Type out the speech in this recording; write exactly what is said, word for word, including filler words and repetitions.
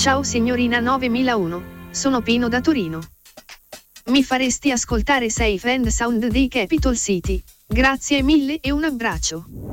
Ciao signorina novemilauno, sono Pino da Torino. Mi faresti ascoltare Safe and Sound dei Capitol City? Grazie mille e un abbraccio.